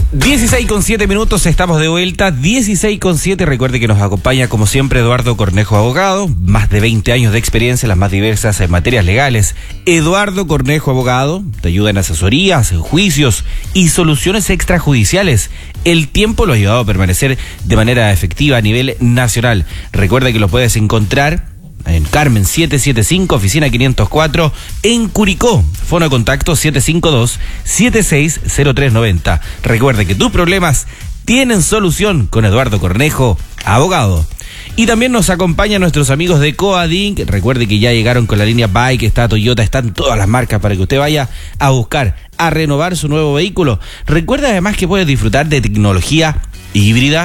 16:07, estamos de vuelta, 16:07. Recuerde que nos acompaña como siempre Eduardo Cornejo, abogado, más de 20 años de experiencia en las más diversas materias legales. Eduardo Cornejo, abogado, te ayuda en asesorías, en juicios y soluciones extrajudiciales. El tiempo lo ha ayudado a permanecer de manera efectiva a nivel nacional. Recuerda que lo puedes encontrar en Carmen 775, oficina 504, en Curicó. Fono de contacto 752-760390. Recuerde que tus problemas tienen solución con Eduardo Cornejo, abogado. Y también nos acompañan nuestros amigos de Coadink. Recuerde que ya llegaron con la línea Bike, está Toyota, están todas las marcas para que usted vaya a buscar, a renovar su nuevo vehículo. Recuerda además que puedes disfrutar de tecnología híbrida